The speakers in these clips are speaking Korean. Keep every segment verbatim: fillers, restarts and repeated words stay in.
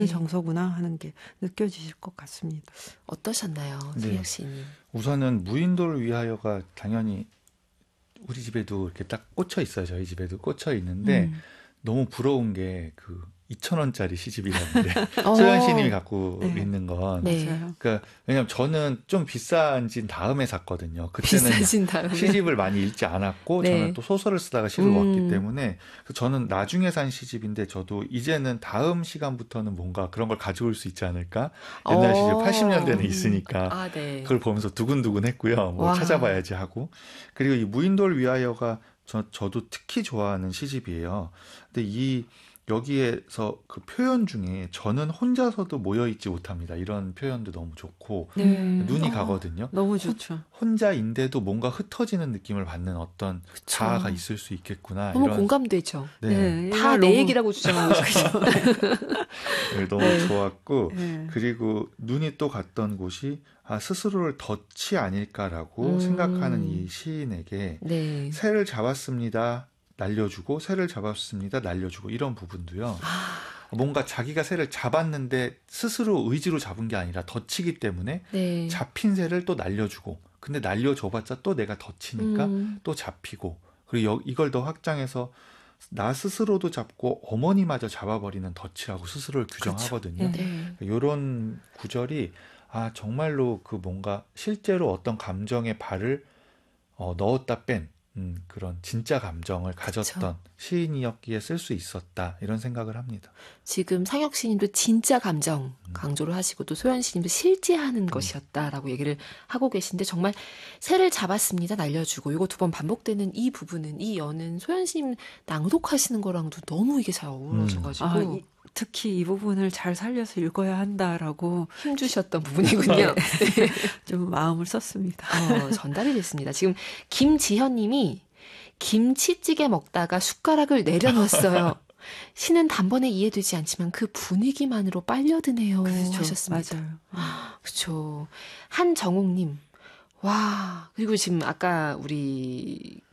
정서구나 하는 게 느껴지실 것 같습니다. 어떠셨나요, 네. 성혁 씨님? 우선은 무인도를 위하여가 당연히 우리 집에도 이렇게 딱 꽂혀 있어요. 저희 집에도 꽂혀 있는데 음. 너무 부러운 게 그 이천 원짜리 시집이라는데 어. 소연 씨님이 갖고 네. 있는 건 네. 맞아요. 그러니까 왜냐면 저는 좀 비싼진 다음에 샀거든요. 그때는 비싸진 다음에. 시집을 많이 읽지 않았고 네. 저는 또 소설을 쓰다가 시를 음. 왔기 때문에 그래서 저는 나중에 산 시집인데 저도 이제는 다음 시간부터는 뭔가 그런 걸 가져올 수 있지 않을까? 옛날 어. 시집 팔십 년대는 있으니까 아, 네. 그걸 보면서 두근두근 했고요. 뭐 와. 찾아봐야지 하고. 그리고 이 무인도를 위하여가 저, 저도 특히 좋아하는 시집이에요. 근데 이 여기에서 그 표현 중에 저는 혼자서도 모여있지 못합니다. 이런 표현도 너무 좋고 네. 눈이 어. 가거든요. 너무 좋죠. 혼자인데도 뭔가 ht어지는 느낌을 받는 어떤 그쵸. 자아가 있을 수 있겠구나. 너무 이런 공감되죠. 네, 다 내 얘기라고 주장하고 싶죠. 네, 너무 네. 좋았고 네. 그리고 눈이 또 갔던 곳이 아, 스스로를 덫이 아닐까라고 음. 생각하는 이 시인에게 네. 새를 잡았습니다. 날려주고 새를 잡았습니다. 날려주고 이런 부분도요. 아, 뭔가 자기가 새를 잡았는데 스스로 의지로 잡은 게 아니라 덫이기 때문에 네. 잡힌 새를 또 날려주고 근데 날려줘봤자 또 내가 덫이니까 음. 또 잡히고 그리고 여, 이걸 더 확장해서 나 스스로도 잡고 어머니마저 잡아버리는 덫이라고 스스로를 규정하거든요. 그렇죠. 네. 이런 구절이 아 정말로 그 뭔가 실제로 어떤 감정에 발을 어, 넣었다 뺀 음, 그런 진짜 감정을 가졌던 시인이었기에 쓸 수 있었다 이런 생각을 합니다. 지금 상혁 씨님도 진짜 감정 강조를 하시고 또 소연 씨님도 실제 하는 것이었다라고 얘기를 하고 계신데 정말 새를 잡았습니다. 날려주고 이거 두 번 반복되는 이 부분은 이 연은 소연 씨님 낭독하시는 거랑도 너무 이게 잘 어우러져가지고 아, 이, 특히 이 부분을 잘 살려서 읽어야 한다라고 힘주셨던 부분이군요. 좀 마음을 썼습니다. 어, 전달이 됐습니다. 지금 김지현 님이 김치찌개 먹다가 숟가락을 내려놓았어요. 시는 단번에 이해되지 않지만 그 분위기만으로 빨려드네요. 그렇죠. 하셨습니다. 맞아요. 그렇죠. 한정옥님, 와 그리고 지금 아까 우리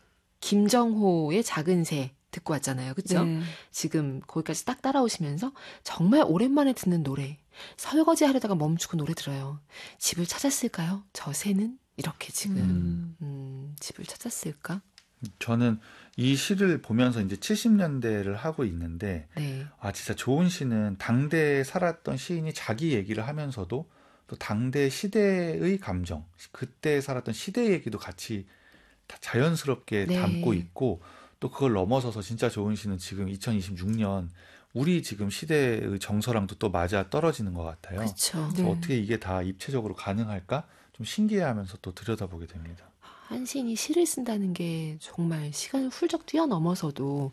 김정호의 작은 새 듣고 왔잖아요. 그렇죠? 네. 지금 거기까지 딱 따라오시면서 정말 오랜만에 듣는 노래. 설거지 하려다가 멈추고 노래 들어요. 집을 찾았을까요? 저 새는? 이렇게 지금 음. 음, 집을 찾았을까? 저는 이 시를 보면서 이제 칠십 년대를 하고 있는데 네. 아 진짜 좋은 시는 당대에 살았던 시인이 자기 얘기를 하면서도 또 당대 시대의 감정, 그때 살았던 시대 얘기도 같이 다 자연스럽게 네. 담고 있고 또 그걸 넘어서서 진짜 좋은 시는 지금 이천이십육 년 우리 지금 시대의 정서랑도 또 맞아 떨어지는 것 같아요. 그렇죠. 그래서 네. 어떻게 이게 다 입체적으로 가능할까? 좀 신기해하면서 또 들여다보게 됩니다. 한 시인이 시를 쓴다는 게 정말 시간을 훌쩍 뛰어넘어서도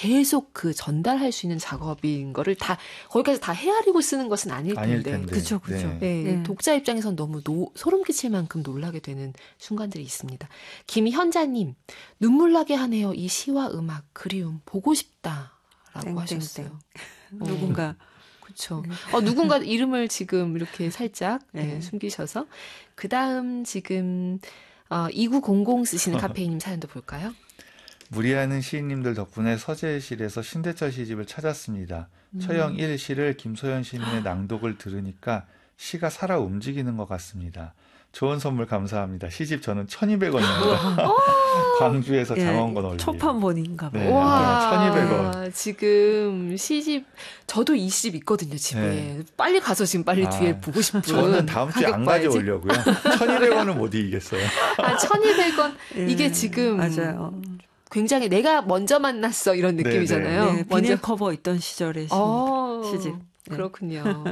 계속 그 전달할 수 있는 작업인 거를 다 거기까지 다 헤아리고 쓰는 것은 아닐 텐데. 아닐 텐데. 그쵸, 그쵸. 네. 네, 네. 독자 입장에선 너무 노, 소름 끼칠 만큼 놀라게 되는 순간들이 있습니다. 김현자님, 눈물 나게 하네요. 이 시와 음악, 그리움, 보고 싶다라고 땡땡땡. 하셨어요. 누군가 그렇죠. 어, 누군가 이름을 지금 이렇게 살짝 네. 네, 숨기셔서 그 다음 지금 어, 이구공공 쓰시는 카페인님 사연도 볼까요? 무리하는 시인님들 덕분에 서재실에서 신대철 시집을 찾았습니다. 음. 처형 일 시를 김소연 시인의 낭독을 들으니까 시가 살아 움직이는 것 같습니다. 좋은 선물 감사합니다. 시집 저는 천이백 원입니다. 광주에서 예, 장원건 올리. 초판본인가 봐요. 네. 와, 천이백 원. 지금 시집 저도 이 시집 있거든요 집에. 네. 빨리 가서 지금 빨리 아, 뒤에 보고 싶은. 저는 다음 주에 가격 안 봐야지. 가져오려고요. 천이백 원은 못 이기겠어요. 아, 천이백 원 이게 예, 지금 맞아요. 굉장히 내가 먼저 만났어 이런 네, 느낌이잖아요. 네, 먼저 비닐 커버 있던 시절의 시, 어, 시집. 네. 그렇군요.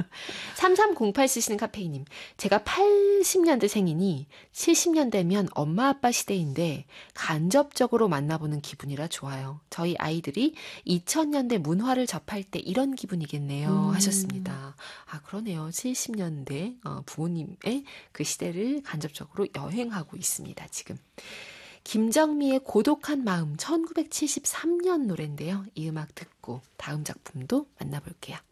삼삼공팔 쓰시는 카페이님. 제가 팔십 년대 생이니 칠십 년대면 엄마 아빠 시대인데 간접적으로 만나보는 기분이라 좋아요. 저희 아이들이 이천 년대 문화를 접할 때 이런 기분이겠네요. 음. 하셨습니다. 아, 그러네요. 칠십 년대 어, 부모님의 그 시대를 간접적으로 여행하고 있습니다. 지금. 김정미의 고독한 마음 천구백칠십삼 년 노래인데요. 이 음악 듣고 다음 작품도 만나볼게요.